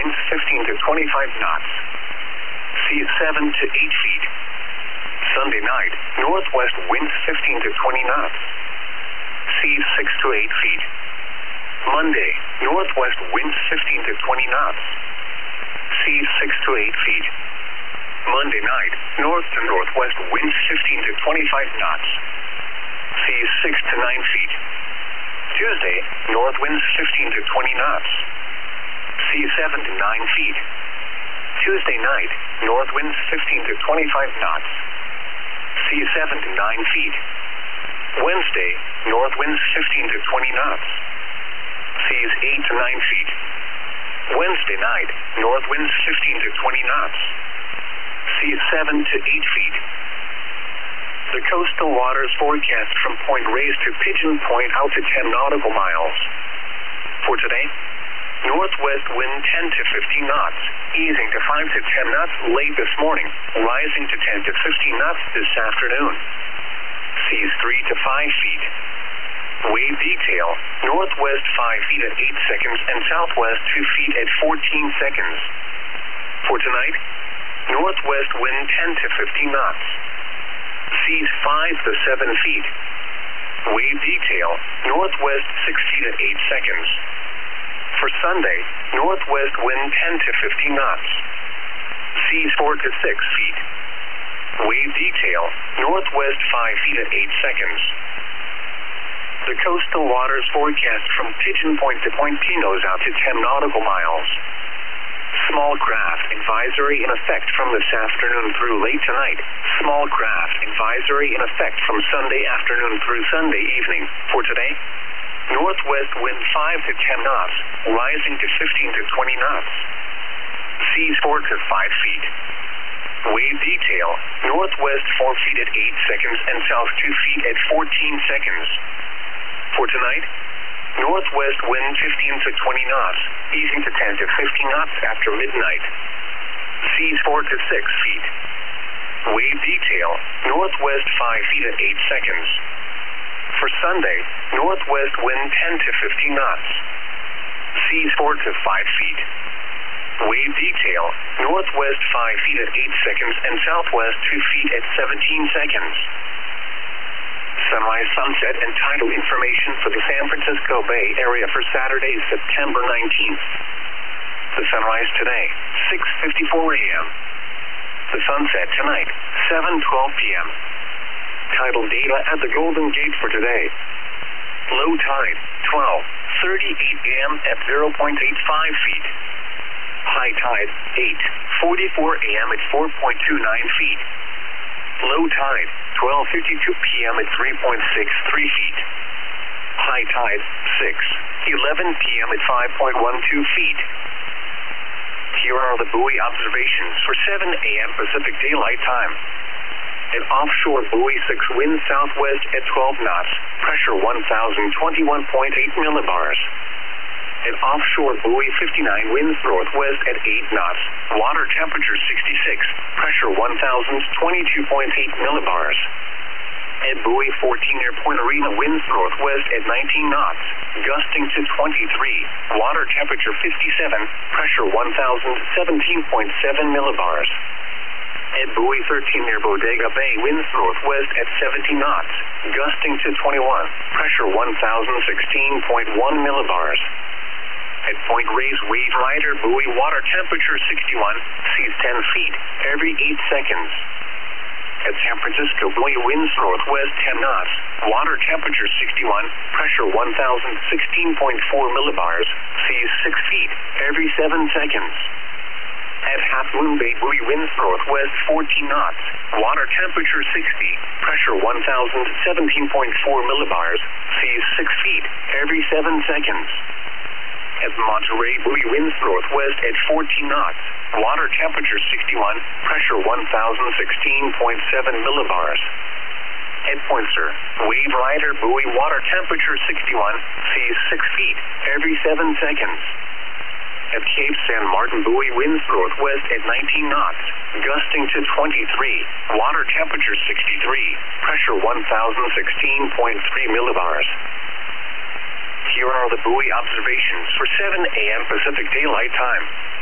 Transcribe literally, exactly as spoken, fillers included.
winds fifteen to twenty-five knots. Seas seven to eight feet. Sunday night, northwest winds fifteen to twenty knots. Seas six to eight feet. Monday, northwest winds fifteen to twenty knots. Seas six to eight feet. Monday night, north to northwest winds fifteen to twenty-five knots. Seas six to nine feet. Tuesday, north winds fifteen to twenty knots. Seas seven to nine feet. Tuesday night, north winds fifteen to twenty-five knots. Seas seven to nine feet. Wednesday, north winds fifteen to twenty knots. Seas eight to nine feet. Wednesday night, north winds fifteen to twenty knots. Seas seven to eight feet. The coastal waters forecast from Point Reyes to Pigeon Point out to ten nautical miles. For today, northwest wind ten to fifteen knots, easing to five to ten knots late this morning, rising to ten to fifteen knots this afternoon. Seas three to five feet. Wave detail, northwest five feet at eight seconds and southwest two feet at fourteen seconds. For tonight, northwest wind ten to fifteen knots. Seas five to seven feet. Wave detail, northwest six feet at eight seconds. For Sunday, northwest wind ten to fifteen knots. Seas four to six feet. Wave detail, northwest five feet at eight seconds. The coastal waters forecast from Pigeon Point to Point Pinos out to ten nautical miles. Small craft advisory in effect from this afternoon through late tonight. Small craft advisory in effect from Sunday afternoon through Sunday evening. For today, northwest wind five to ten knots, rising to fifteen to twenty knots. Seas four to five feet. Wave detail, northwest four feet at eight seconds and south two feet at fourteen seconds. For tonight, northwest wind fifteen to twenty knots, easing to ten to fifteen knots after midnight. Seas four to six feet. Wave detail, northwest five feet at eight seconds. For Sunday, northwest wind ten to fifteen knots. Seas four to five feet. Wave detail, northwest five feet at eight seconds and southwest two feet at seventeen seconds. Sunrise, sunset, and tidal information for the San Francisco Bay Area for Saturday, September nineteenth. The sunrise today, six fifty-four a m The sunset tonight, seven twelve p m Tidal data at the Golden Gate for today. Low tide, twelve thirty-eight a m at zero point eight five feet. High tide, eight forty-four a m at four point two nine feet. Low tide, twelve fifty-two p m at three point six three feet. High tide, six eleven p m at five point one two feet. Here are the buoy observations for seven a m Pacific Daylight Time. An offshore buoy six wind southwest at twelve knots, pressure one thousand twenty-one point eight millibars. An offshore buoy fifty-nine winds northwest at eight knots, water temperature sixty-six, pressure one thousand twenty-two point eight millibars. At buoy fourteen near Point Arena winds northwest at nineteen knots, gusting to twenty-three, water temperature fifty-seven, pressure one thousand seventeen point seven millibars. At buoy thirteen near Bodega Bay winds northwest at seventeen knots, gusting to twenty-one, pressure one thousand sixteen point one millibars. At Point Reyes Wave Rider buoy water temperature sixty-one, seas ten feet every eight seconds. At San Francisco buoy winds northwest ten knots, water temperature sixty-one, pressure one thousand sixteen point four millibars, seas six feet every seven seconds. At Half Moon Bay buoy winds northwest fourteen knots, water temperature sixty, pressure one thousand seventeen point four millibars, seas six feet every seven seconds. At Monterey buoy winds northwest at fourteen knots, water temperature sixty-one, pressure one thousand sixteen point seven millibars. At Poinsett, Wave Rider buoy water temperature sixty-one, seas six feet every seven seconds. At Cape San Martin buoy winds northwest at nineteen knots, gusting to twenty-three, water temperature sixty-three, pressure one thousand sixteen point three millibars. Here are the buoy observations for seven a m Pacific Daylight Time.